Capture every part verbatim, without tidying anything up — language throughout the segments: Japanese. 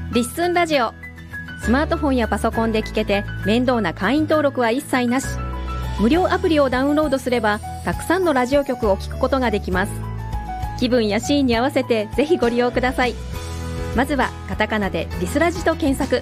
リッスンラジオ。スマートフォンやパソコンで聞けて面倒な会員登録は一切なし。無料アプリをダウンロードすればたくさんのラジオ局を聞くことができます。気分やシーンに合わせてぜひご利用ください。まずはカタカナでリスラジと検索。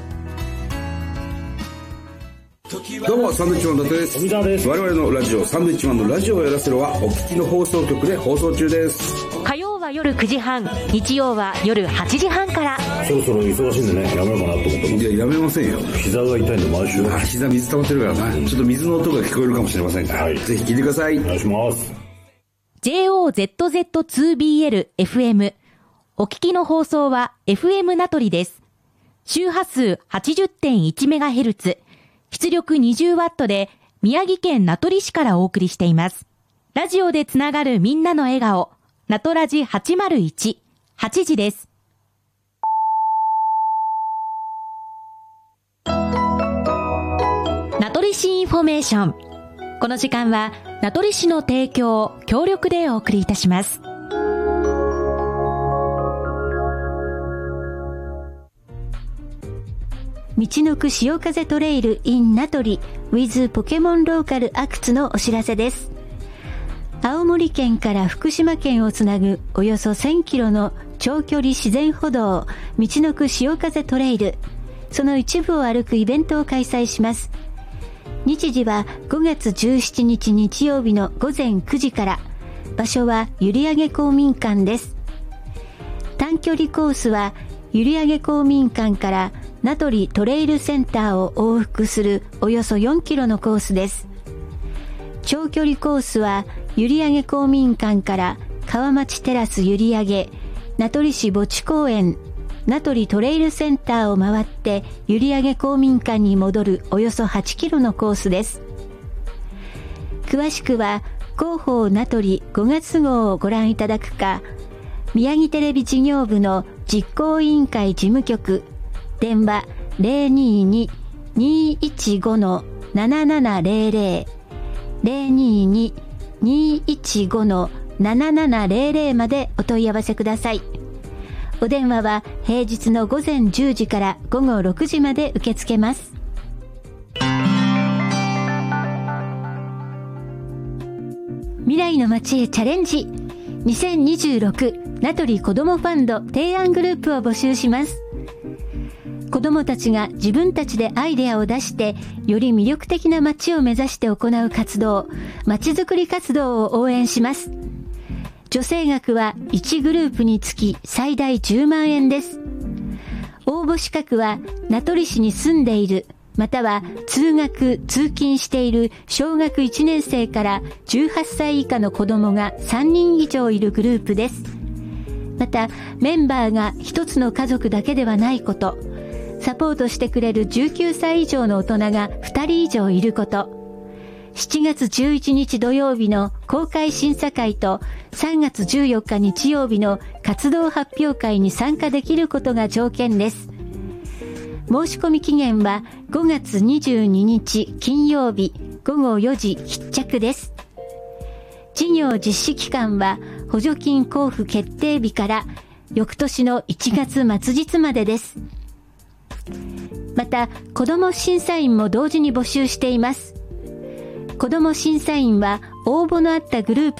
どうもサンドウィッチマンの伊達です。 富澤です。 我々のラジオサンドウィッチマンのラジオをやらせろはお聞きの放送局で放送中です。 火曜は夜くじはん、日曜は夜はちじはんから。 そろそろ忙しいんでね、やめようかなと思ってます。 いや、やめませんよ。 膝が痛いんで毎週。 あ、膝水溜まってるからな、うん、ちょっと水の音が聞こえるかもしれませんから、はい、ぜひ聞いてください。 お願いします。 ジェイオーゼットゼットツービーエルエフエム お聞きの放送は エフエム 名取です。周波数 はちじゅってんいちメガヘルツ、出力 にじゅうワット で宮城県名取市からお送りしています。ラジオでつながるみんなの笑顔、名取ラジはちまるいち、はちじです。名取市インフォメーション。この時間は名取市の提供、協力でお送りいたします。 みちのく潮風トレイル in 名取 with ポケモンローカルアクツのお知らせです。青森県から福島県をつなぐおよそせんキロの長距離自然歩道みちのく潮風トレイル、その一部を歩くイベントを開催します。日時はごがつじゅうしちにち日曜日のごぜんくじから、場所は閖上公民館です。短距離コースは閖上公民館から名取トレイルセンターを往復するおよそよんキロのコースです。長距離コースは閖上公民館から川町テラス閖上、名取市墓地公園、名取トレイルセンターを回って閖上公民館に戻るおよそはちキロのコースです。詳しくは広報名取ごがつ号をご覧いただくか、宮城テレビ事業部の実行委員会事務局、電話 ゼロにーにーにーいちごのななななゼロゼロ ゼロにーにーにーいちごのななななゼロゼロまでお問い合わせください。お電話は平日のごぜんじゅうじからごごろくじまで受け付けます。未来の街へチャレンジ、にせんにじゅうろく名取子どもファンド提案グループを募集します。子どもたちが自分たちでアイデアを出してより魅力的な街を目指して行う活動、街づくり活動を応援します。助成額はいちグループにつき最大じゅうまんえんです。応募資格は名取市に住んでいる、または通学・通勤している小学いちねんせいからじゅうはっさい以下の子どもがさんにん以上いるグループです。またメンバーが一つの家族だけではないこと、サポートしてくれるじゅうきゅうさい以上の大人がふたり以上いること、しちがつじゅういちにち土曜日の公開審査会とさんがつじゅうよっか日曜日の活動発表会に参加できることが条件です。申し込み期限はごがつにじゅうににち金曜日ごごよじ必着です。事業実施期間は補助金交付決定日から翌年のいちがつ末日までです。また子ども審査員も同時に募集しています。子ども審査員は応募のあったグループ